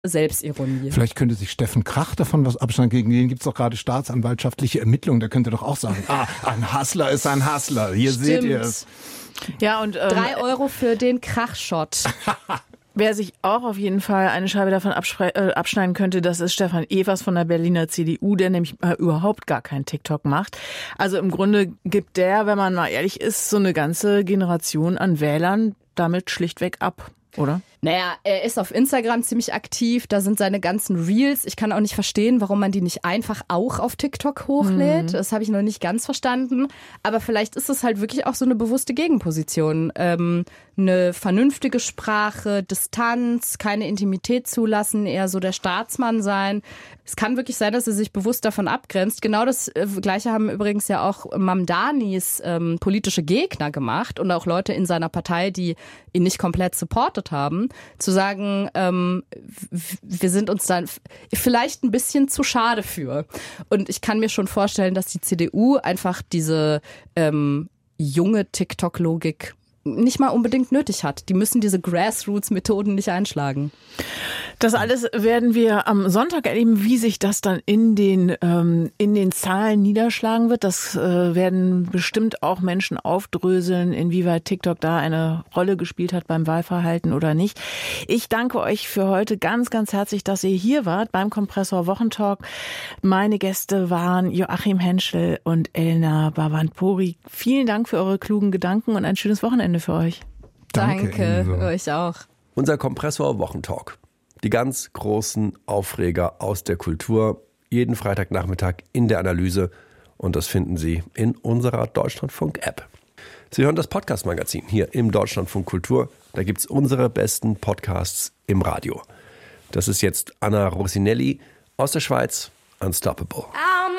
Selbstironie. Vielleicht könnte sich Steffen Krach davon was abschneiden. Gegen den gibt es doch gerade staatsanwaltschaftliche Ermittlungen. Der könnte doch auch sagen, ein Hustler ist ein Hustler. Hier seht ihr es. Ja, und 3 Euro für den Krachshot. Wer sich auch auf jeden Fall eine Scheibe davon abschneiden könnte, das ist Stefan Evers von der Berliner CDU, der nämlich überhaupt gar keinen TikTok macht. Also im Grunde gibt der, wenn man mal ehrlich ist, so eine ganze Generation an Wählern damit schlichtweg ab, oder? Naja, er ist auf Instagram ziemlich aktiv, da sind seine ganzen Reels. Ich kann auch nicht verstehen, warum man die nicht einfach auch auf TikTok hochlädt. Das habe ich noch nicht ganz verstanden. Aber vielleicht ist es halt wirklich auch so eine bewusste Gegenposition. Eine vernünftige Sprache, Distanz, keine Intimität zulassen, eher so der Staatsmann sein. Es kann wirklich sein, dass er sich bewusst davon abgrenzt. Genau das Gleiche haben übrigens ja auch Mamdanis politische Gegner gemacht und auch Leute in seiner Partei, die ihn nicht komplett supportet haben. Zu sagen, wir sind uns dann vielleicht ein bisschen zu schade für. Und ich kann mir schon vorstellen, dass die CDU einfach diese junge TikTok-Logik nicht mal unbedingt nötig hat. Die müssen diese Grassroots-Methoden nicht einschlagen. Das alles werden wir am Sonntag erleben, wie sich das dann in den Zahlen niederschlagen wird. Das werden bestimmt auch Menschen aufdröseln, inwieweit TikTok da eine Rolle gespielt hat beim Wahlverhalten oder nicht. Ich danke euch für heute ganz, ganz herzlich, dass ihr hier wart beim Kompressor Wochentalk. Meine Gäste waren Joachim Henschel und Elna Barbant-Pori. Vielen Dank für eure klugen Gedanken und ein schönes Wochenende für euch. Danke euch auch. Unser Kompressor Wochentalk. Die ganz großen Aufreger aus der Kultur. Jeden Freitagnachmittag in der Analyse. Und das finden Sie in unserer Deutschlandfunk-App. Sie hören das Podcast-Magazin hier im Deutschlandfunk Kultur. Da gibt es unsere besten Podcasts im Radio. Das ist jetzt Anna Rosinelli aus der Schweiz. Unstoppable.